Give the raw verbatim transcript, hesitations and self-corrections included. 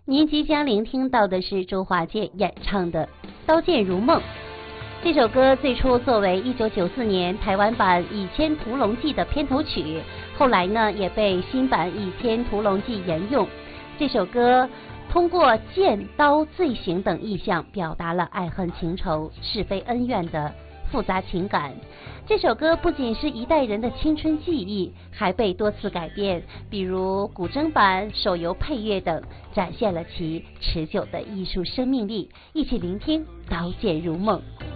您即将聆听到的是周华健演唱的《刀剑如梦》。这首歌最初作为一九九四年台湾版《倚天屠龙记》的片头曲，后来呢也被新版《倚天屠龙记》沿用。这首歌通过剑、刀、罪行等意象，表达了爱恨情仇、是非恩怨的复杂情感。这首歌不仅是一代人的青春记忆，还被多次改编，比如古筝版、手游配乐等，展现了其持久的艺术生命力。一起聆听《刀剑如梦》。